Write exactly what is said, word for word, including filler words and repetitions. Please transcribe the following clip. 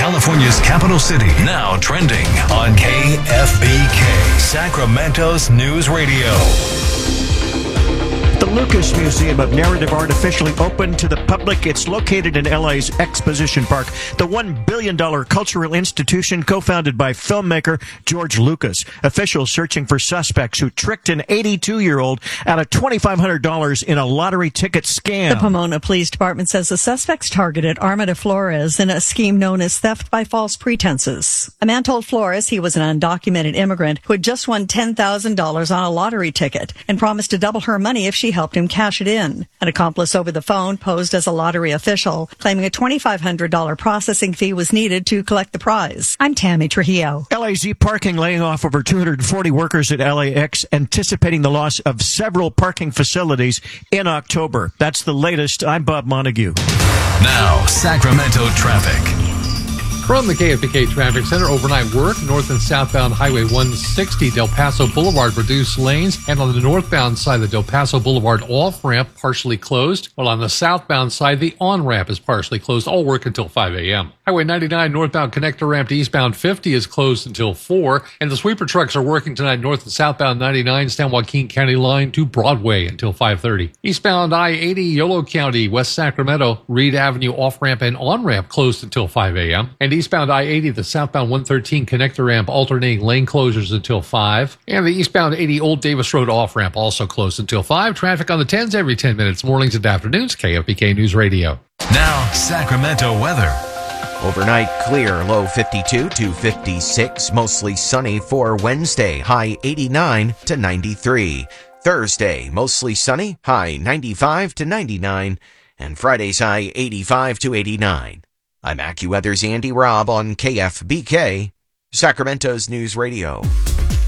California's capital city, now trending on K F B K, Sacramento's News Radio. The Lucas Museum of Narrative Art officially opened to the public. It's located in L A's Exposition Park, the one billion dollars cultural institution co-founded by filmmaker George Lucas. Officials searching for suspects who tricked an eighty-two-year-old out of twenty-five hundred dollars in a lottery ticket scam. The Pomona Police Department says the suspects targeted Armida Flores in a scheme known as theft by false pretenses. A man told Flores he was an undocumented immigrant who had just won ten thousand dollars on a lottery ticket and promised to double her money if she helped him cash it in. An accomplice over the phone posed as a lottery official, claiming a twenty-five hundred dollars processing fee was needed to collect the prize. I'm Tammy Trujillo. L A Z Parking laying off over two hundred forty workers at L A X, anticipating the loss of several parking facilities in October. That's the latest. I'm Bob Montague. Now, Sacramento traffic. From the K F B K Traffic Center, overnight work, north and southbound Highway one sixty, Del Paso Boulevard, reduced lanes, and on the northbound side, the Del Paso Boulevard off-ramp partially closed, while on the southbound side, the on-ramp is partially closed. All work until five a.m. Highway ninety-nine northbound connector ramp to eastbound fifty is closed until four, and the sweeper trucks are working tonight north and southbound ninety-nine, San Joaquin County line to Broadway until five thirty. Eastbound I eighty, Yolo County, West Sacramento, Reed Avenue off-ramp and on-ramp closed until five a.m., and eastbound I eighty, the southbound one thirteen connector ramp alternating lane closures until five. And the eastbound eighty Old Davis Road off-ramp also closed until five. Traffic on the tens every ten minutes, mornings and afternoons. K F B K News Radio. Now, Sacramento weather. Overnight clear, low fifty-two to fifty-six, mostly sunny for Wednesday, high eighty-nine to ninety-three. Thursday, mostly sunny, high ninety-five to ninety-nine, and Friday's high eighty-five to eighty-nine. I'm AccuWeather's Andy Robb on K F B K, Sacramento's News Radio.